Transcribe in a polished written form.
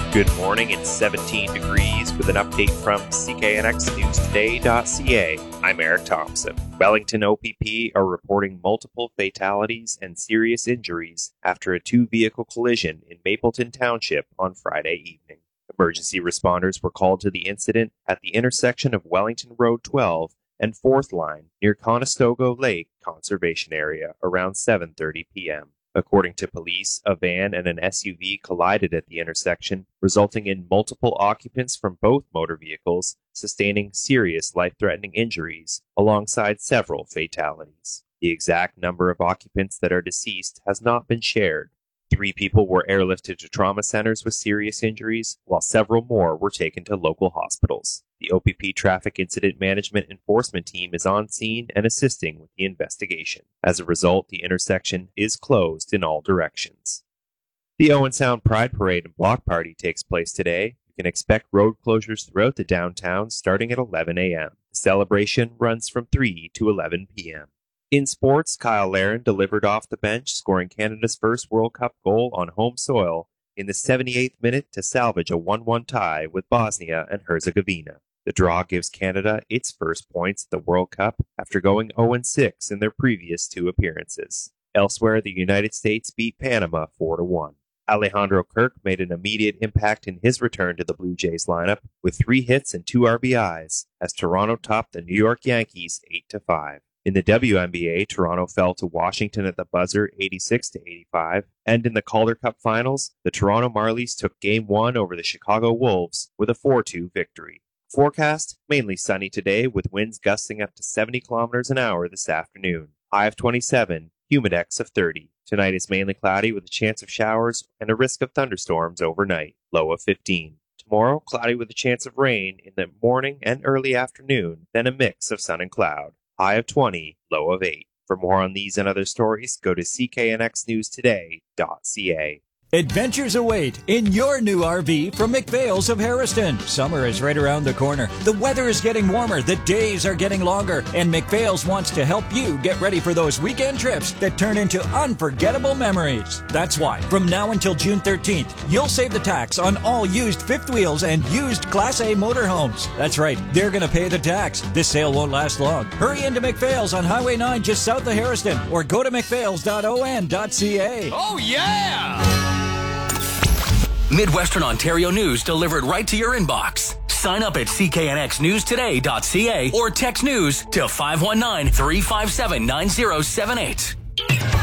Good morning, it's 17 degrees with an update from CKNXNewsToday.ca. I'm Eric Thompson. Wellington OPP are reporting multiple fatalities and serious injuries after a two-vehicle collision in Mapleton Township on Friday evening. Emergency responders were called to the incident at the intersection of Wellington Road 12 and 4th Line near Conestoga Lake Conservation Area around 7:30 p.m. According to police, a van and an SUV collided at the intersection, resulting in multiple occupants from both motor vehicles sustaining serious life-threatening injuries, alongside several fatalities. The exact number of occupants that are deceased has not been shared. 3 people were airlifted to trauma centers with serious injuries, while several more were taken to local hospitals. The OPP Traffic Incident Management Enforcement Team is on scene and assisting with the investigation. As a result, the intersection is closed in all directions. The Owen Sound Pride Parade and Block Party takes place today. You can expect road closures throughout the downtown starting at 11 a.m. The celebration runs from 3 to 11 p.m. In sports, Kyle Larin delivered off the bench, scoring Canada's first World Cup goal on home soil in the 78th minute to salvage a 1-1 tie with Bosnia and Herzegovina. The draw gives Canada its first points at the World Cup after going 0-6 in their previous 2 appearances. Elsewhere, the United States beat Panama 4-1. Alejandro Kirk made an immediate impact in his return to the Blue Jays lineup with 3 hits and 2 RBIs as Toronto topped the New York Yankees 8-5. In the WNBA, Toronto fell to Washington at the buzzer 86-85, and in the Calder Cup Finals, the Toronto Marlies took Game 1 over the Chicago Wolves with a 4-2 victory. Forecast, mainly sunny today with winds gusting up to 70 kilometers an hour this afternoon. High of 27, humidex of 30. Tonight is mainly cloudy with a chance of showers and a risk of thunderstorms overnight. Low of 15. Tomorrow, cloudy with a chance of rain in the morning and early afternoon, then a mix of sun and cloud. High of 20, low of 8. For more on these and other stories, go to cknxnewstoday.ca. Adventures await in your new RV from McPhail's of Harrison. Summer is right around the corner. The weather is getting warmer. The days are getting longer. And McPhail's wants to help you get ready for those weekend trips that turn into unforgettable memories. That's why, from now until June 13th, you'll save the tax on all used fifth wheels and used Class A motorhomes. That's right. They're going to pay the tax. This sale won't last long. Hurry into McPhail's on Highway 9 just south of Harrison or go to mcphails.on.ca. Oh, yeah! Midwestern Ontario news delivered right to your inbox. Sign up at cknxnewstoday.ca or text news to 519-357-9078.